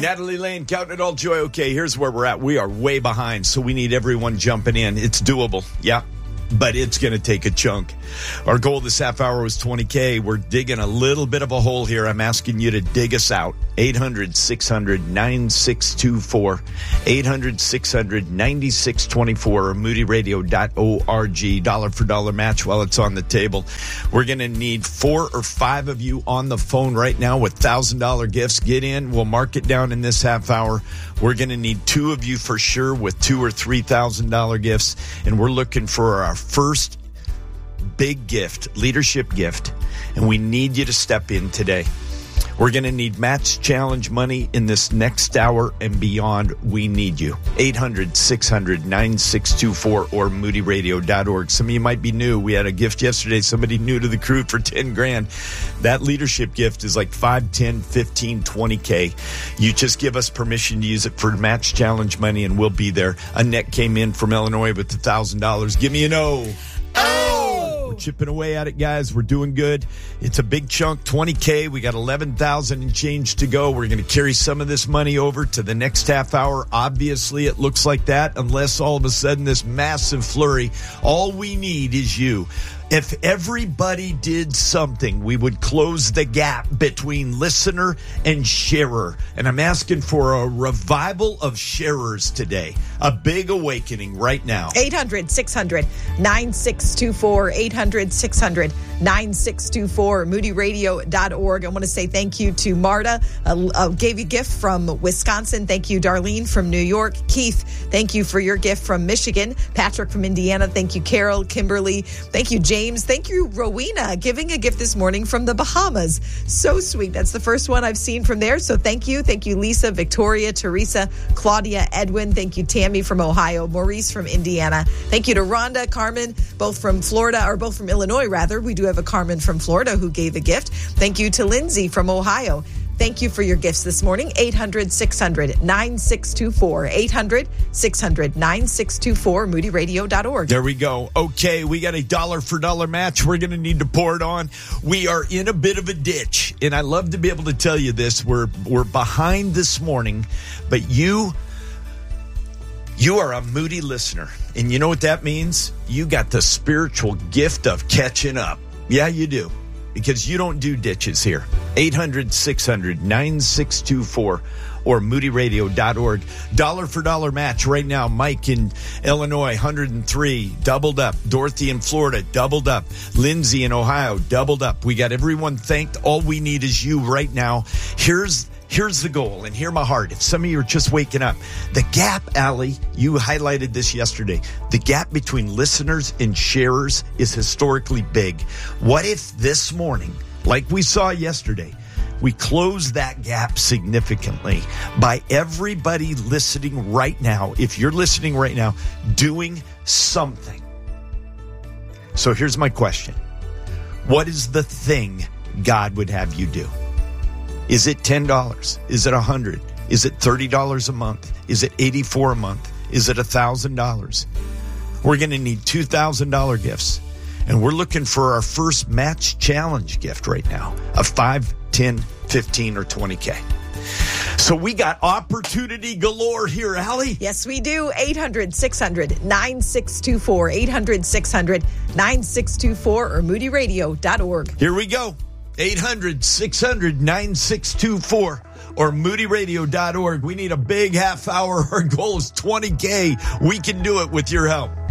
Natalie Lane, counting it all joy. Okay, here's where we're at. We are way behind, so we need everyone jumping in. It's doable. Yeah. But it's going to take a chunk. Our goal this half hour was $20K. We're digging a little bit of a hole here. I'm asking you to dig us out. 800-600-9624. 800-600-9624 or moodyradio.org. Dollar for dollar match while it's on the table. We're going to need 4 or 5 of you on the phone right now with $1,000 gifts. Get in. We'll mark it down in this half hour. We're going to need 2 of you for sure with $2,000 or $3,000 gifts. And we're looking for our first big gift, leadership gift, and we need you to step in today. We're going to need Match Challenge money in this next hour and beyond. We need you. 800-600-9624 or moodyradio.org. Some of you might be new. We had a gift yesterday, somebody new to the crew for $10,000. That leadership gift is like 5, 10, 15, 20K. You just give us permission to use it for Match Challenge money and we'll be there. Annette came in from Illinois with $1,000. Give me an O. We're chipping away at it, guys. We're doing good. It's a big chunk, $20K. We got 11,000 and change to go. We're going to carry some of this money over to the next half hour. Obviously, it looks like that, unless all of a sudden this massive flurry. All we need is you. If everybody did something, we would close the gap between listener and sharer. And I'm asking for a revival of sharers today. A big awakening right now. 800-600-9624. 800-600-9624. moodyradio.org. I want to say thank you to Marta. Gave you a gift from Wisconsin. Thank you, Darlene from New York. Keith, thank you for your gift from Michigan. Patrick from Indiana. Thank you, Carol. Kimberly. Thank you, James. Thank you, Rowena, giving a gift this morning from the Bahamas. So sweet. That's the first one I've seen from there. So thank you. Thank you, Lisa, Victoria, Teresa, Claudia, Edwin. Thank you, Tammy from Ohio, Maurice from Indiana. Thank you to Rhonda, Carmen, both from Florida, or both from Illinois, rather. We do have a Carmen from Florida who gave a gift. Thank you to Lindsay from Ohio. Thank you for your gifts this morning. 800-600-9624. 800-600-9624. moodyradio.org. There we go. Okay, we got a dollar for dollar match. We're going to need to pour it on. We are in a bit of a ditch, and I love to be able to tell you this. We're behind this morning, but you are a Moody listener, and you know what that means? You got the spiritual gift of catching up. Yeah, you do. Because you don't do ditches here. 800-600-9624 or moodyradio.org. Dollar for dollar match right now. Mike in Illinois, 103, doubled up. Dorothy in Florida, doubled up. Lindsay in Ohio, doubled up. We got everyone thanked. All we need is you right now. Here's the goal, and hear my heart. If some of you are just waking up, the gap, Allie, you highlighted this yesterday. The gap between listeners and sharers is historically big. What if this morning, like we saw yesterday, we close that gap significantly by everybody listening right now, if you're listening right now, doing something. So here's my question. What is the thing God would have you do? Is it $10? Is it $100? Is it $30 a month? Is it $84 a month? Is it $1,000? We're going to need $2,000 gifts. And we're looking for our first Match Challenge gift right now of 5, 10, 15, or 20K. So we got opportunity galore here, Allie. Yes, we do. 800-600-9624. 800-600-9624 or moodyradio.org. Here we go. 800-600-9624 or moodyradio.org. We need a big half hour. Our goal is $20K. We can do it with your help.